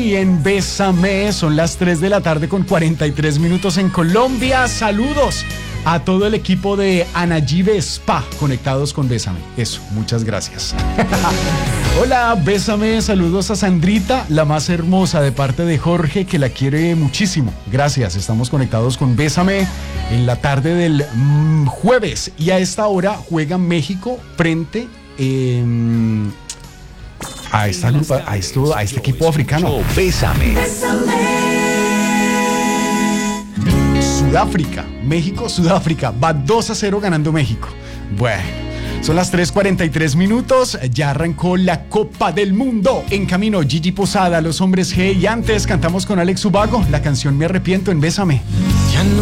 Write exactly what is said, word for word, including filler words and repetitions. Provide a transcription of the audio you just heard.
Y en Bésame son las tres de la tarde con cuarenta y tres minutos en Colombia. Saludos a todo el equipo de Anayibe Spa conectados con Bésame. Eso, muchas gracias. Hola, Bésame, saludos a Sandrita, la más hermosa, de parte de Jorge, que la quiere muchísimo. Gracias, estamos conectados con Bésame en la tarde del mm, jueves. Y a esta hora juega México frente eh, a, esta, a, esto, a este equipo africano. Bésame. Sudáfrica, México, Sudáfrica, va dos a cero ganando México. Bueno, son las tres cuarenta y tres minutos, ya arrancó la Copa del Mundo. En camino, Gigi Posada, Los Hombres G, y antes cantamos con Alex Ubago la canción Me Arrepiento en Bésame. Ya no